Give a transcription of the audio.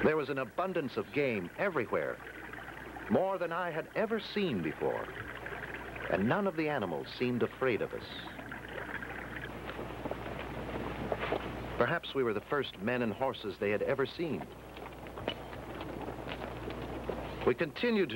There was an abundance of game everywhere, more than I had ever seen before, and none of the animals seemed afraid of us. Perhaps we were the first men and horses they had ever seen. We continued to